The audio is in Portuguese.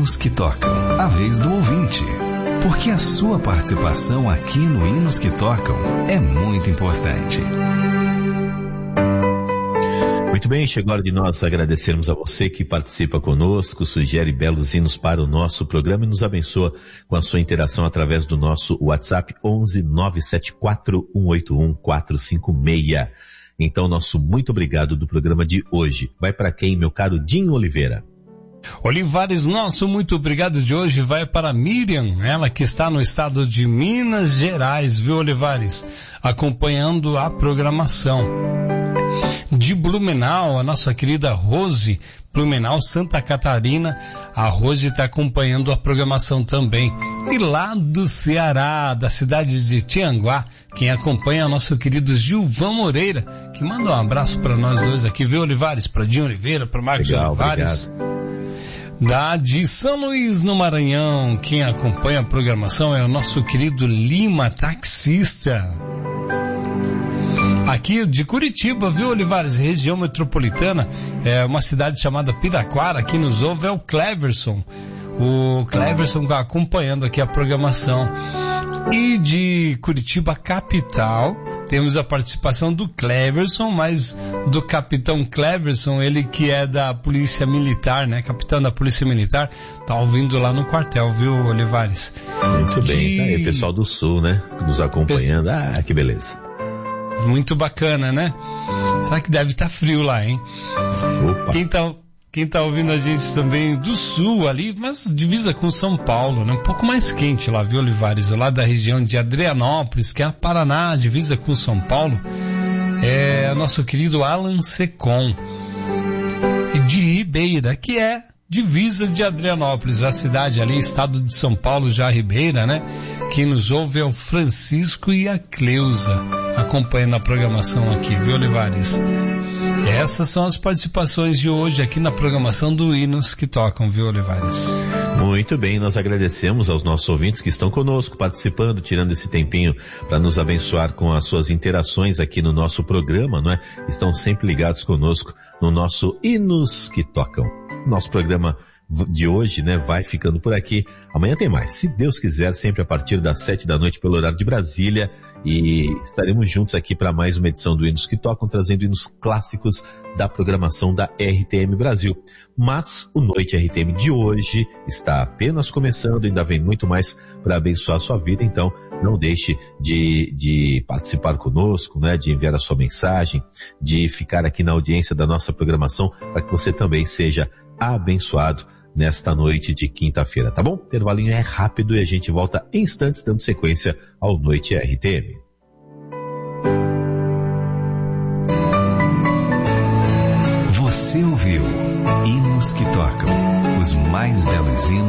Hinos que Tocam, a vez do ouvinte. Porque a sua participação aqui no Hinos que Tocam é muito importante. Muito bem, chegou a hora de nós agradecermos a você que participa conosco, sugere belos hinos para o nosso programa e nos abençoa com a sua interação através do nosso WhatsApp 11 974 181 456. Então, nosso muito obrigado do programa de hoje. Vai para quem, meu caro Dinho Oliveira? Olivares, nosso muito obrigado de hoje vai para Miriam, ela que está no estado de Minas Gerais, viu, Olivares? Acompanhando a programação. De Blumenau, a nossa querida Rose, Blumenau, Santa Catarina, a Rose está acompanhando a programação também. E lá do Ceará, da cidade de Tianguá, quem acompanha é o nosso querido Gilvan Moreira, que manda um abraço para nós dois aqui, viu, Olivares? Para Dinho Oliveira, para Marcos Legal, Olivares. Obrigado. Da de São Luís, no Maranhão, quem acompanha a programação é o nosso querido Lima, taxista. Aqui de Curitiba, viu, Olivares? Região metropolitana, é uma cidade chamada Piraquara, aqui nos ouve é o Cleverson. O Cleverson acompanhando aqui a programação. E de Curitiba capital, temos a participação do Cleverson, mas do capitão Cleverson, ele que é da Polícia Militar, né? Capitão da Polícia Militar, tá ouvindo lá no quartel, viu, Olivares? Muito bem, tá aí, pessoal do Sul, né? Nos acompanhando, que beleza. Muito bacana, né? Será que deve estar frio lá, hein? Opa. Quem tá ouvindo a gente também do Sul ali, mas divisa com São Paulo, né? Um pouco mais quente lá, viu, Olivares? Lá da região de Adrianópolis, que é a Paraná, divisa com São Paulo, é o nosso querido Alan Secom. E de Ribeira, que é divisa de Adrianópolis, a cidade ali, estado de São Paulo, já Ribeira, né? Quem nos ouve é o Francisco e a Cleusa, acompanhando a programação aqui, viu, Olivares? Essas são as participações de hoje aqui na programação do Hinos que Tocam, viu, Olivares? Muito bem, nós agradecemos aos nossos ouvintes que estão conosco, participando, tirando esse tempinho para nos abençoar com as suas interações aqui no nosso programa, não é? Estão sempre ligados conosco no nosso Hinos que Tocam. Nosso programa de hoje, né, vai ficando por aqui. Amanhã tem mais, se Deus quiser, sempre a partir das 7h pelo horário de Brasília, e estaremos juntos aqui para mais uma edição do Hinos que Tocam, trazendo hinos clássicos da programação da RTM Brasil. Mas o Noite RTM de hoje está apenas começando, ainda vem muito mais para abençoar a sua vida, então não deixe de participar conosco, né, de enviar a sua mensagem, de ficar aqui na audiência da nossa programação, para que você também seja abençoado nesta noite de quinta-feira, tá bom? O intervalinho é rápido e a gente volta em instantes dando sequência ao Noite RTM. Você ouviu Hinos que Tocam, os mais belos hinos